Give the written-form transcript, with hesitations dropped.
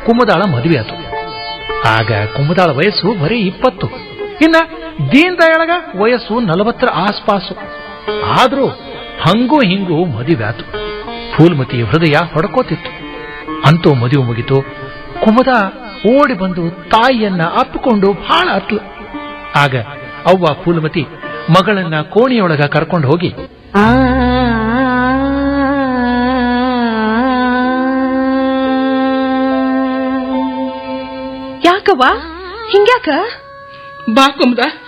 ಕುಮುದಾಳ ಮದುವೆ ಆತು. ಆಗ ಕುಮುದಾಳ ವಯಸ್ಸು ಬರೀ 20. ಇನ್ನ ದೀನ್ ದಯಾಳಗ ವಯಸ್ಸು 40 ಆಸ್ಪಾಸು. ಆದ್ರೂ ಹಂಗೂ ಹಿಂಗೂ ಮದುವೆ ಆತು. ಫೂಲ್ಮತಿ ಹೃದಯ ಹೊಡ್ಕೋತಿತ್ತು. ಅಂತೂ ಮದುವೆ ಮುಗಿತು. ಕುಮುದ ಓಡಿ ಬಂದು ತಾಯಿಯನ್ನ ಅಪ್ಪಿಕೊಂಡು ಬಹಳ ಅತ್ಲು. ಆಗ ಅವ್ವ ಫೂಲ್ಮತಿ ಮಗಳನ್ನ ಕೋಣೆಯೊಳಗ ಕರ್ಕೊಂಡು ಹೋಗಿ, ಯಾಕವ್ವ ಹಿಂಗ್ಯಾಕ? ಬಾ ಕುಮುದ,